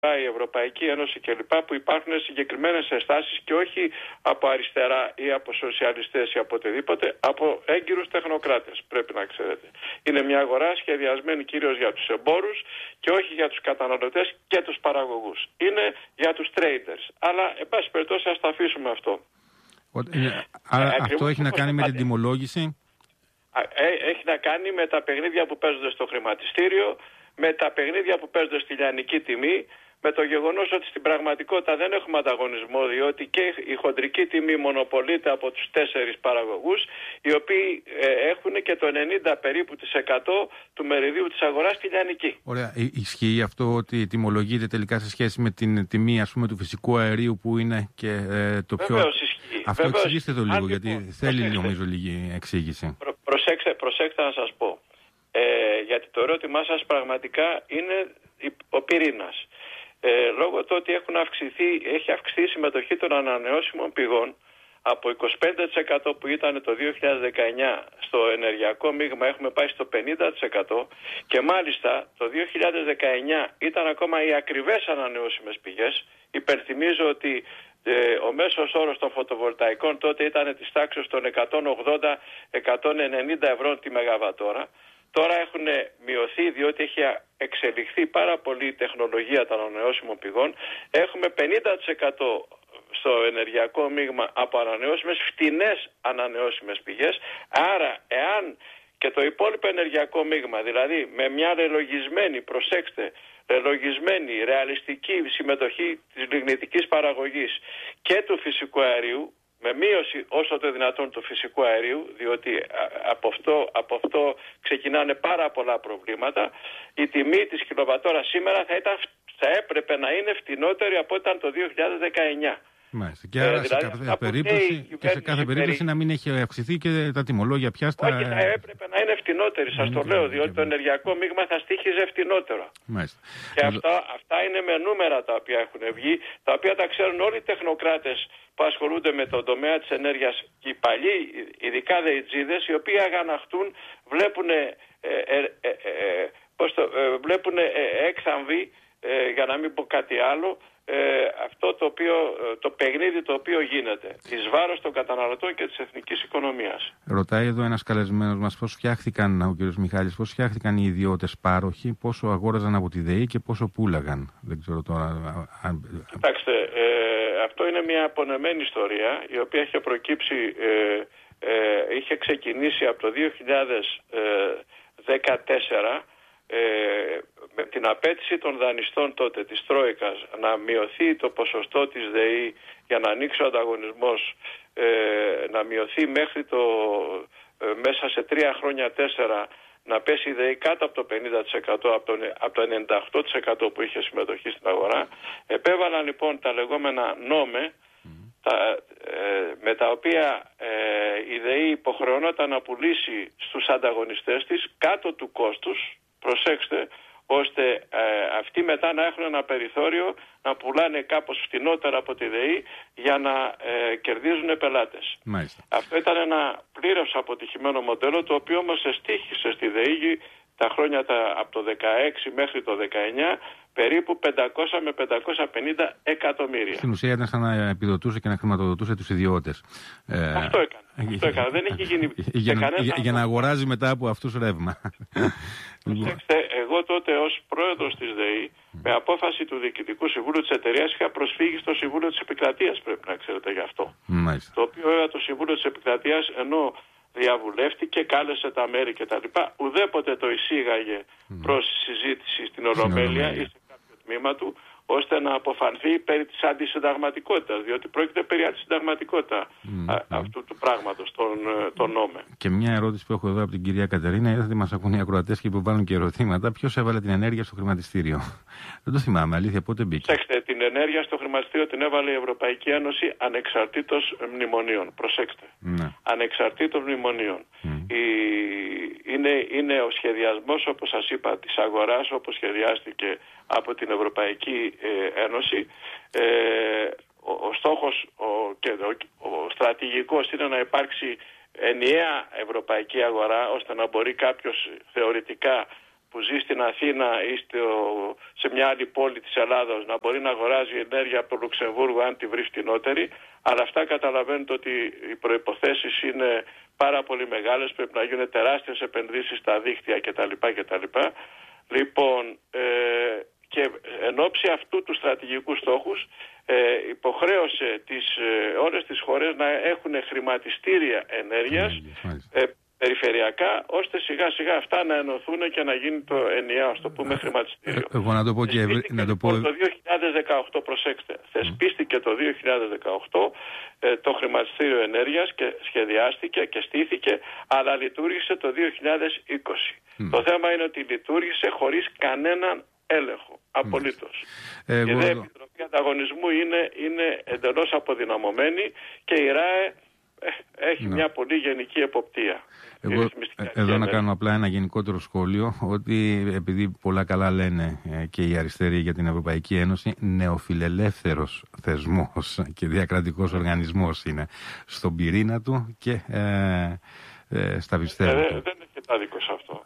η Ευρωπαϊκή Ένωση κλπ. Που υπάρχουν συγκεκριμένες ενστάσεις και όχι από αριστερά ή από σοσιαλιστές ή από οτιδήποτε, από έγκυρους τεχνοκράτες, πρέπει να ξέρετε. Είναι μια αγορά σχεδιασμένη κυρίως για τους εμπόρους και όχι για τους καταναλωτές και τους παραγωγούς. Είναι για τους traders. Αλλά, εν πάση περιπτώσει, ας το αφήσουμε αυτό. Άρα αυτό έχει να κάνει με την τιμολόγηση. Έχει να κάνει με τα παιχνίδια που παίζονται στο χρηματιστήριο, με τα παιχνίδια που παίζονται στη λιανική τιμή, με το γεγονός ότι στην πραγματικότητα δεν έχουμε ανταγωνισμό, διότι και η χοντρική τιμή μονοπολείται από τους 4 παραγωγούς, οι οποίοι έχουν και το 90 περίπου της 100 του μεριδίου της αγοράς στη λιανική. Ωραία. Ισχύει αυτό ότι τιμολογείται τελικά σε σχέση με την τιμή, ας πούμε, του φυσικού αερίου που είναι και το πιο... Βεβαίως ισχύει. Αυτό εξηγήστε το λίγο, γιατί θέλει νομίζω λίγη εξήγηση. Προσέξτε να σας πω. Γιατί το ερώτημά σας πραγματικά είναι ο πυρήνας. Λόγω του ότι έχει αυξηθεί η συμμετοχή των ανανεώσιμων πηγών από 25% που ήταν το 2019 στο ενεργειακό μείγμα, έχουμε πάει στο 50% και μάλιστα το 2019 ήταν ακόμα οι ακριβές ανανεώσιμες πηγές. Υπενθυμίζω ότι ο μέσος όρος των φωτοβολταϊκών τότε ήταν της τάξης των 180-190 ευρώ τη μεγαβατόρα. Τώρα έχουν μειωθεί διότι έχει εξελιχθεί πάρα πολύ η τεχνολογία των ανανεώσιμων πηγών. Έχουμε 50% στο ενεργειακό μείγμα από ανανεώσιμες, φτηνές ανανεώσιμες πηγές. Άρα, εάν και το υπόλοιπο ενεργειακό μείγμα, δηλαδή με μια ρελογισμένη, προσέξτε, ρελογισμένη, ρεαλιστική συμμετοχή της λιγνητικής παραγωγής και του φυσικού αερίου, με μείωση όσο το δυνατόν του φυσικού αερίου, διότι από αυτό ξεκινάνε πάρα πολλά προβλήματα, η τιμή της κιλοβατόρας σήμερα θα έπρεπε να είναι φτηνότερη από ό,τι ήταν το 2019. Μάλιστα. Και άρα σε κάθε περίπτωση να μην έχει αυξηθεί και τα τιμολόγια πια στα... Όχι, θα έπρεπε να είναι φτηνότερη, σας το λέω, διότι το ενεργειακό μείγμα θα στοίχιζε φτηνότερο. Μάλιστα. Και αυτά είναι με νούμερα τα οποία έχουν βγει, τα οποία τα ξέρουν όλοι οι τεχνοκράτες που ασχολούνται με τον τομέα της ενέργειας και οι παλιοί, ειδικά δεϊτζίδες, οι οποίοι αγαναχτούν, βλέπουν έκθαμβοι, για να μην πω κάτι άλλο, αυτό το παιχνίδι το οποίο γίνεται εις βάρος των καταναλωτών και της εθνικής οικονομίας. Ρωτάει εδώ ένας καλεσμένος μας πώς φτιάχτηκαν, ο κ. Μιχάλης, πώς φτιάχτηκαν οι ιδιώτες πάροχοι, πόσο αγόραζαν από τη ΔΕΗ και πόσο πούλαγαν. Δεν ξέρω τώρα. Κοιτάξτε, αυτό είναι μια απονεμένη ιστορία η οποία είχε προκύψει, είχε ξεκινήσει από το 2014 με την απέτηση των δανειστών τότε της Τρόικας να μειωθεί το ποσοστό της ΔΕΗ για να ανοίξει ο ανταγωνισμός, να μειωθεί μέχρι μέσα σε 3 χρόνια 4 να πέσει η ΔΕΗ κάτω από το 50% από το 98% που είχε συμμετοχή στην αγορά. Επέβαλαν λοιπόν τα λεγόμενα νόμε, με τα οποία η ΔΕΗ υποχρεωνόταν να πουλήσει στους ανταγωνιστές της κάτω του κόστους, προσέξτε, ώστε αυτοί μετά να έχουν ένα περιθώριο να πουλάνε κάπως φτηνότερα από τη ΔΕΗ για να κερδίζουν πελάτες. Μάλιστα. Αυτό ήταν ένα πλήρως αποτυχημένο μοντέλο, το οποίο όμως εστίχησε στη ΔΕΗ τα χρόνια από το 16 μέχρι το 19 περίπου 500 με 550 εκατομμύρια. Στην ουσία ήταν σαν να επιδοτούσε και να χρηματοδοτούσε τους ιδιώτες. Αυτό έκανε. Δεν έχει γίνει για να αγοράζει μετά από αυτούς ρεύμα. Προσέξτε, εγώ τότε ως πρόεδρος της ΔΕΗ, με απόφαση του Διοικητικού Συμβούλου της εταιρείας, είχα προσφύγει στο Συμβούλιο της Επικρατείας, πρέπει να ξέρετε γι' αυτό. Μάλιστα. Το οποίο βέβαια το Συμβούλιο της Επικρατείας, ενώ διαβουλεύτηκε, κάλεσε τα μέρη κτλ. Ουδέποτε το εισήγαγε προς συζήτηση στην Ολομέλεια ή σε κάποιο τμήμα του, ώστε να αποφανθεί περί της αντισυνταγματικότητας, διότι πρόκειται περί αντισυνταγματικότητα αυτού του πράγματος, τον νόμε. Και μια ερώτηση που έχω εδώ από την κυρία Κατερίνα, γιατί μας ακούν οι ακροατές και υποβάλλουν και ερωτήματα. Ποιος έβαλε την ενέργεια στο χρηματιστήριο? Δεν το θυμάμαι, αλήθεια, πότε μπήκε. Προσέξτε, την ενέργεια στο χρηματιστήριο την έβαλε η Ευρωπαϊκή Ένωση ανεξαρτήτως μνημονίων. Προσέξτε. Ναι. Ανεξαρτήτως μνημονίων. Είναι ο σχεδιασμός, όπως σας είπα, της αγοράς, όπως σχεδιάστηκε από την Ευρωπαϊκή Ένωση. Ο στόχος και ο στρατηγικός είναι να υπάρξει ενιαία ευρωπαϊκή αγορά, ώστε να μπορεί κάποιος θεωρητικά που ζει στην Αθήνα ή σε μια άλλη πόλη της Ελλάδος να μπορεί να αγοράζει ενέργεια από το Λουξεμβούργο αν τη βρει φτηνότερη, αλλά αυτά καταλαβαίνετε ότι οι προϋποθέσεις είναι πάρα πολύ μεγάλες, πρέπει να γίνουν τεράστιες επενδύσεις στα δίκτυα κτλ. Λοιπόν, και εν ώψη αυτού του στρατηγικού στόχους υποχρέωσε όλες τις χώρες να έχουν χρηματιστήρια ενέργειας περιφερειακά, ώστε σιγά σιγά αυτά να ενωθούν και να γίνει το ενιαίο, ας το πούμε, χρηματιστήριο. Εγώ να το πω και Το 2018, προσέξτε, θεσπίστηκε το 2018 το χρηματιστήριο ενέργειας και σχεδιάστηκε και στήθηκε, αλλά λειτουργήσε το 2020. Το θέμα είναι ότι λειτουργήσε χωρίς κανέναν έλεγχο, απολύτως. Η Επιτροπή Ανταγωνισμού είναι εντελώς αποδυναμωμένη και η ΡΑΕ έχει μια πολύ γενική εποπτεία. Εγώ εδώ να κάνω απλά ένα γενικότερο σχόλιο, ότι επειδή πολλά καλά λένε και οι αριστεροί για την Ευρωπαϊκή Ένωση, νεοφιλελεύθερος θεσμός και διακρατικός οργανισμός είναι στον πυρήνα του και στα πιστεύω. Δεν έχει άδικο σε αυτό.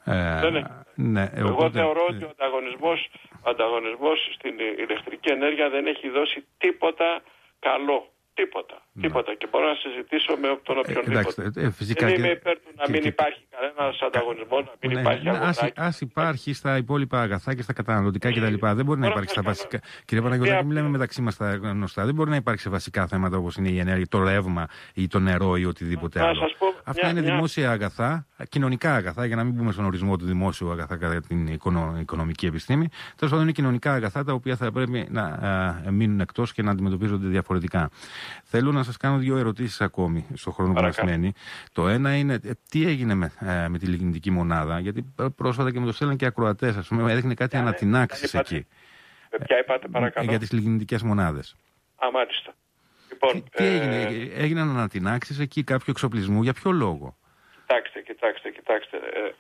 Εγώ θεωρώ ότι ο ανταγωνισμός στην ηλεκτρική ενέργεια δεν έχει δώσει τίποτα καλό. Τίποτα. Και μπορώ να συζητήσω με τον οποιονδήποτε. Δεν είμαι υπέρ του να μην υπάρχει κανένας ανταγωνισμός, να μην υπάρχει αγοράκι. Ας υπάρχει στα υπόλοιπα αγαθά και στα καταναλωτικά κτλ. Δεν μπορεί να υπάρχει στα βασικά. Κύριε Παναγιωτάκη, μιλάμε μεταξύ μας τα γνωστά. Δεν μπορεί να υπάρχει σε βασικά θέματα όπως είναι η ενέργεια, το ρεύμα ή το νερό ή οτιδήποτε άλλο. Αυτά είναι δημόσια αγαθά, κοινωνικά αγαθά, για να μην μπούμε στον ορισμό του δημόσιου αγαθά κατά την οικονομική επιστήμη. Τέλος πάντων, είναι κοινωνικά αγαθά τα οποία θα πρέπει να μείνουν εκτός και να αντιμετωπίζονται διαφορετικά. Θέλω να σας κάνω δύο ερωτήσεις ακόμη στον χρόνο που μας μένει. Το ένα είναι τι έγινε με τη λιγνητική μονάδα, γιατί πρόσφατα και με το στέλναν και ακροατές, ας πούμε, έδειχνε κάτι ανατινάξεις εκεί. Ποια είπατε, παρακαλώ? Για τις λιγνητικές μονάδες. Μάλιστα. Λοιπόν, τι έγινε, έγιναν ανατινάξεις εκεί, κάποιο εξοπλισμού, για ποιο λόγο? Κοιτάξτε.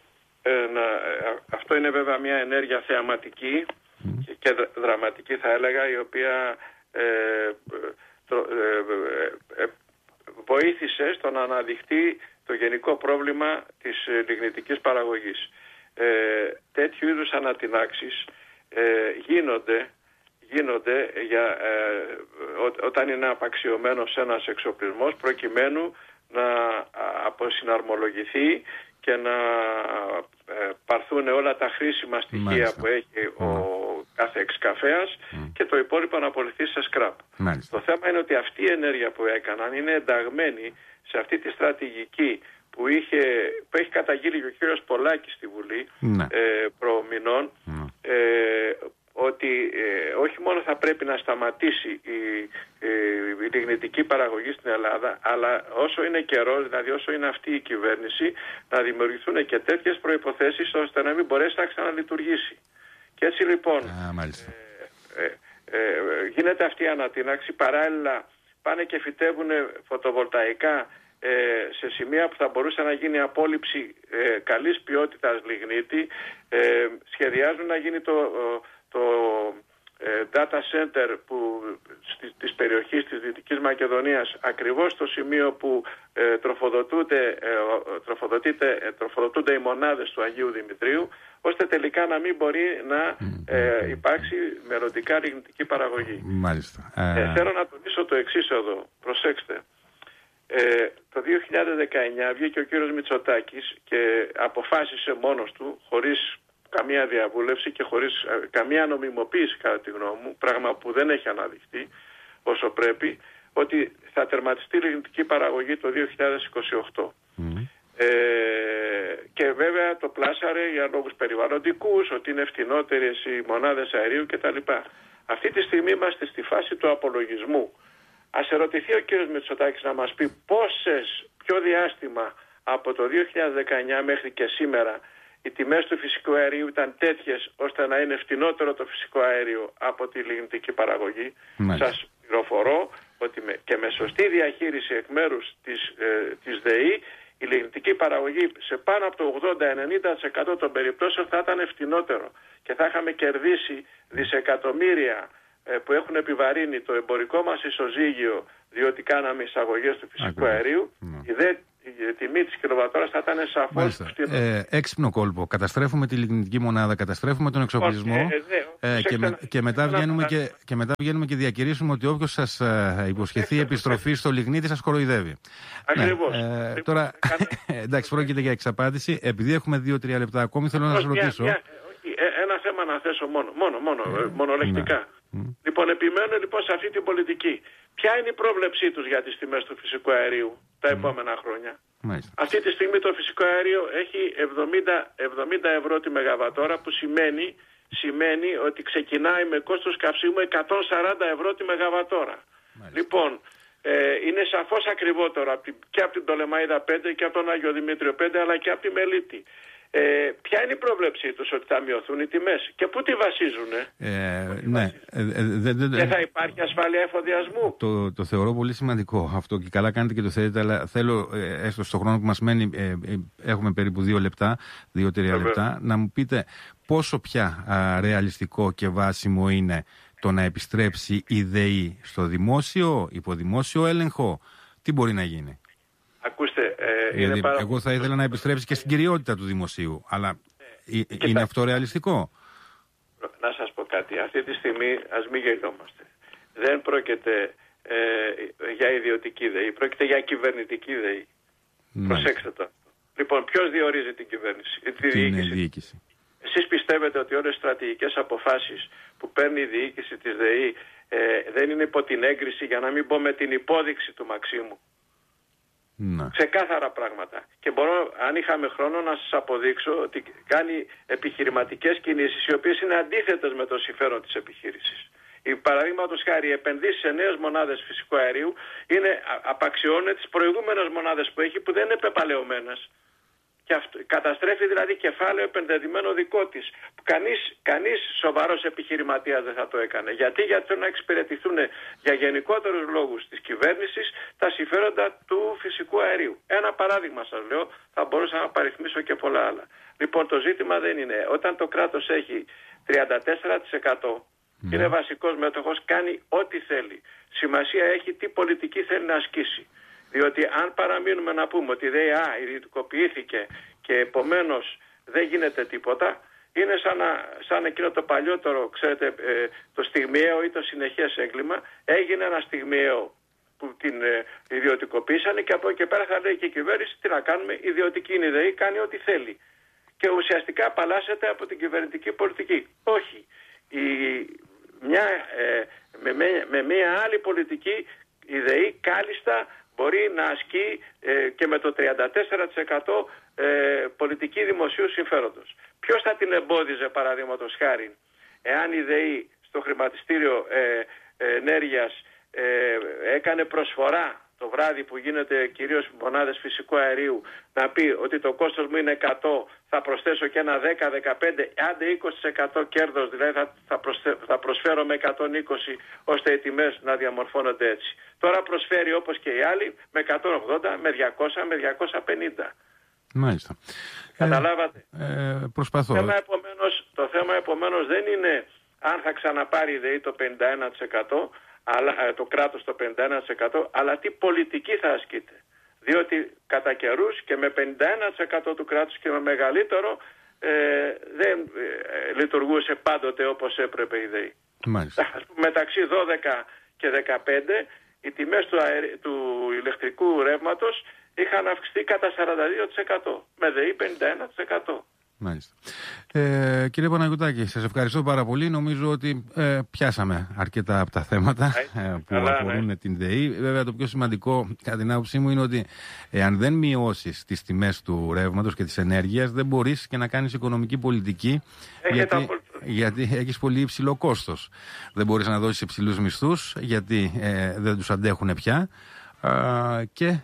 Αυτό είναι βέβαια μια ενέργεια θεαματική και δραματική, θα έλεγα, η οποία βοήθησε στο να αναδειχθεί το γενικό πρόβλημα της λιγνητικής παραγωγής. Τέτοιου είδους ανατινάξεις γίνονται όταν είναι απαξιωμένος ένας εξοπλισμός, προκειμένου να αποσυναρμολογηθεί και να πάρθουν όλα τα χρήσιμα στοιχεία που έχει ο κάθε εξκαφέας και το υπόλοιπο να απολυθεί σε σκράπ. Το θέμα είναι ότι αυτή η ενέργεια που έκαναν είναι ενταγμένη σε αυτή τη στρατηγική που έχει καταγγείλει και ο κύριος Πολάκης στη Βουλή προμηνών, ότι όχι μόνο θα πρέπει να σταματήσει η λιγνητική παραγωγή στην Ελλάδα, αλλά όσο είναι καιρός, δηλαδή όσο είναι αυτή η κυβέρνηση, να δημιουργηθούν και τέτοιες προϋποθέσεις ώστε να μην μπορέσει να ξαναλειτουργήσει. Και έτσι λοιπόν γίνεται αυτή η ανατείναξη, παράλληλα πάνε και φυτεύουν φωτοβολταϊκά σε σημεία που θα μπορούσε να γίνει απόλυψη καλής ποιότητας λιγνίτη, σχεδιάζουν να γίνει το data center της περιοχής της Δυτικής Μακεδονίας ακριβώς στο σημείο που τροφοδοτούνται οι μονάδες του Αγίου Δημητρίου, ώστε τελικά να μην μπορεί να υπάρξει μελλοντικά λιγνητική παραγωγή. Μάλιστα. Θέλω να τονίσω το εξής εδώ. Προσέξτε. Το 2019 βγήκε ο κύριος Μητσοτάκης και αποφάσισε μόνος του, χωρίς καμία διαβούλευση και χωρίς καμία νομιμοποίηση, κατά τη γνώμη μου, πράγμα που δεν έχει αναδειχθεί όσο πρέπει, ότι θα τερματιστεί η λιγνητική παραγωγή το 2028. Και βέβαια το πλάσαρε για λόγους περιβαλλοντικούς, ότι είναι φτηνότερες οι μονάδες αερίου κτλ. Αυτή τη στιγμή είμαστε στη φάση του απολογισμού. Ας ερωτηθεί ο κύριος Μητσοτάκης να μας πει ποιο διάστημα από το 2019 μέχρι και σήμερα οι τιμές του φυσικού αερίου ήταν τέτοιες ώστε να είναι φτηνότερο το φυσικό αέριο από τη λιγνητική παραγωγή. Σας πληροφορώ ότι και με σωστή διαχείριση εκ μέρους της ΔΕΗ η λιγνητική παραγωγή σε πάνω από το 80-90% των περιπτώσεων θα ήταν φτηνότερο και θα είχαμε κερδίσει δισεκατομμύρια που έχουν επιβαρύνει το εμπορικό μας ισοζύγιο, διότι κάναμε εισαγωγές του φυσικού αερίου. τιμή της κιλοβατόρας θα ήταν σαφώς... Έξυπνο κόλπο. Καταστρέφουμε τη λιγνητική μονάδα, καταστρέφουμε τον εξοπλισμό και μετά βγαίνουμε και διακηρύσουμε ότι όποιος σας υποσχεθεί επιστροφή στο λιγνίτη σας κοροϊδεύει. Ακριβώς. Τώρα, εντάξει, πρόκειται για εξαπάτηση. Επειδή έχουμε 2-3 λεπτά ακόμη, θέλω να σας ρωτήσω. Ένα θέμα να θέσω μονολεκτικά. Λοιπόν, επιμένω λοιπόν σε αυτή την πολιτική. Ποια είναι η πρόβλεψή τους για τις τιμές του φυσικού αερίου τα επόμενα χρόνια? Μάλιστα. Αυτή τη στιγμή το φυσικό αέριο έχει 70 ευρώ τη μεγαβατόρα, που σημαίνει ότι ξεκινάει με κόστος καυσίμου 140 ευρώ τη μεγαβατόρα. Μάλιστα. Λοιπόν, είναι σαφώς ακριβότερο και από την Πτολεμαΐδα 5 και από τον Άγιο Δημήτριο 5, αλλά και από τη Μελίτη. Ποια είναι η πρόβλεψή τους ότι θα μειωθούν οι τιμές και πού τη βασίζουνε? Και θα υπάρχει ασφάλεια εφοδιασμού? Το θεωρώ πολύ σημαντικό αυτό και καλά κάνετε και το θέλετε, αλλά θέλω έστω στον χρόνο που μας μένει, έχουμε περίπου 2 λεπτά, 2-3 λεπτά, να μου πείτε πόσο πια ρεαλιστικό και βάσιμο είναι το να επιστρέψει η ΔΕΗ στο δημόσιο, υποδημόσιο έλεγχο. Τι μπορεί να γίνει? Ακούστε, εγώ θα ήθελα να επιστρέψει και στην κυριότητα του δημοσίου, αλλά είναι αυτό ρεαλιστικό? Να σας πω κάτι. Αυτή τη στιγμή ας μην γελιόμαστε. Δεν πρόκειται για ιδιωτική ΔΕΗ, πρόκειται για κυβερνητική ΔΕΗ. Προσέξτε το. Λοιπόν, ποιος διορίζει την κυβέρνηση? Την διοίκηση. Εσείς πιστεύετε ότι όλες οι στρατηγικές αποφάσεις που παίρνει η διοίκηση της ΔΕΗ δεν είναι υπό την έγκριση, για να μην πω με την υπόδειξη του Μαξίμου? Ξεκάθαρα πράγματα. Και μπορώ, αν είχαμε χρόνο, να σας αποδείξω ότι κάνει επιχειρηματικές κινήσεις οι οποίες είναι αντίθετες με το συμφέρον της επιχείρησης. Παραδείγματος χάρη, οι επενδύσεις σε νέες μονάδες φυσικού αερίου απαξιώνουν τις προηγούμενες μονάδες που έχει, που δεν είναι πεπαλαιωμένες. Και καταστρέφει δηλαδή κεφάλαιο επενδεδημένο δικό της, που κανείς σοβαρός επιχειρηματίας δεν θα το έκανε. Γιατί θέλουν να εξυπηρετηθούν για γενικότερους λόγους της κυβέρνησης τα συμφέροντα του φυσικού αερίου. Ένα παράδειγμα σας λέω, θα μπορούσα να παριθμίσω και πολλά άλλα. Λοιπόν, το ζήτημα δεν είναι, όταν το κράτος έχει 34% και είναι βασικός μέτοχος, κάνει ό,τι θέλει. Σημασία έχει τι πολιτική θέλει να ασκήσει. Διότι αν παραμείνουμε να πούμε ότι η ΔΕΗ ιδιωτικοποιήθηκε και επομένως δεν γίνεται τίποτα, είναι σαν εκείνο το παλιότερο, ξέρετε, το στιγμιαίο ή το συνεχές έγκλημα. Έγινε ένα στιγμιαίο που την ιδιωτικοποίησανε και από εκεί και πέρα θα λέει και η κυβέρνηση τι να κάνουμε, ιδιωτική είναι η ΔΕΗ, κάνει ό,τι θέλει. Και ουσιαστικά απαλλάσσεται από την κυβερνητική πολιτική. Όχι. Με μια άλλη πολιτική η ΔΕΗ κάλλιστα μπορεί να ασκεί και με το 34% πολιτική δημοσίου συμφέροντος. Ποιος θα την εμπόδιζε, παραδείγματος χάρη, εάν η ΔΕΗ στο χρηματιστήριο ενέργειας έκανε προσφορά το βράδυ που γίνεται κυρίως μονάδες φυσικού αερίου, να πει ότι το κόστος μου είναι 100, θα προσθέσω και ένα 10-15, άντε 20% κέρδος, δηλαδή θα προσφέρω με 120 ώστε οι τιμές να διαμορφώνονται έτσι. Τώρα προσφέρει όπως και οι άλλοι με 180, με 200, με 250. Μάλιστα. Καταλάβατε. Προσπαθώ. Το θέμα επομένως δεν είναι αν θα ξαναπάρει η ΔΕΗ το 51%, αλλά, το κράτος το 51%, αλλά τι πολιτική θα ασκείται. Διότι κατά καιρούς και με 51% του κράτους και με μεγαλύτερο δεν λειτουργούσε πάντοτε όπως έπρεπε η ΔΕΗ. Μεταξύ 12 και 15 οι τιμές του ηλεκτρικού ρεύματος είχαν αυξηθεί κατά 42%, με ΔΕΗ 51%. Μάλιστα. Κύριε Παναγιωτάκη, σας ευχαριστώ πάρα πολύ. Νομίζω ότι πιάσαμε αρκετά από τα θέματα που αφορούν την ΔΕΗ. Βέβαια, το πιο σημαντικό, κατά την άποψή μου, είναι ότι αν δεν μειώσεις τις τιμές του ρεύματος και της ενέργειας, δεν μπορείς και να κάνεις οικονομική πολιτική, γιατί έχεις πολύ υψηλό κόστος. Δεν μπορείς να δώσεις υψηλούς μισθούς, γιατί δεν τους αντέχουν πια. Και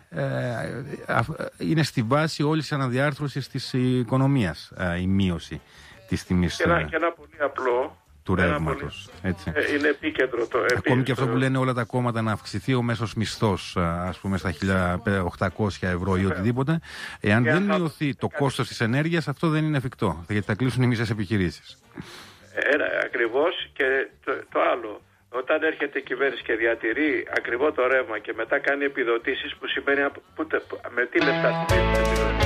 είναι στη βάση όλης της αναδιάρθρωσης της οικονομίας η μείωση της τιμής και ένα πολύ απλό του ρεύματος. Είναι επίκεντρο το ακόμη και αυτό που λένε όλα τα κόμματα, να αυξηθεί ο μέσος μισθός, ας πούμε στα 1.800 ευρώ ή οτιδήποτε. Εάν δεν μειωθεί το κόστος της ενέργειας, αυτό δεν είναι εφικτό, γιατί θα κλείσουν οι μισές επιχειρήσεις. Ακριβώς. Και το άλλο, Όταν έρχεται η κυβέρνηση και διατηρεί ακριβό το ρεύμα και μετά κάνει επιδοτήσεις, που σημαίνει με τι λεφτά τις επιδοτήσεις.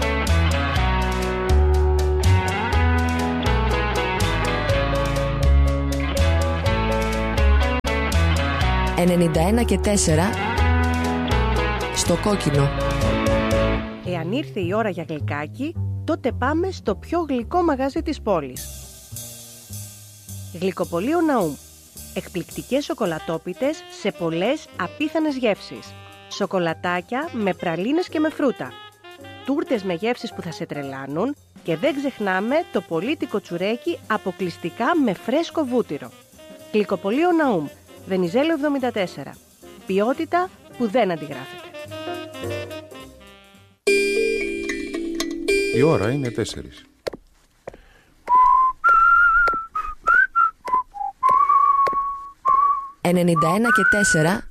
91,4 στο κόκκινο. Εάν ήρθε η ώρα για γλυκάκι, τότε πάμε στο πιο γλυκό μαγαζί της πόλης. Γλυκοπωλείο Ναούμ. Εκπληκτικές σοκολατόπιτες σε πολλές απίθανες γεύσεις. Σοκολατάκια με πραλίνες και με φρούτα. Τούρτες με γεύσεις που θα σε τρελάνουν και δεν ξεχνάμε το πολύτικο τσουρέκι αποκλειστικά με φρέσκο βούτυρο. Γλυκοπωλείο Ναούμ. Βενιζέλο 74. Ποιότητα που δεν αντιγράφεται. Η ώρα είναι 4. «91 και 4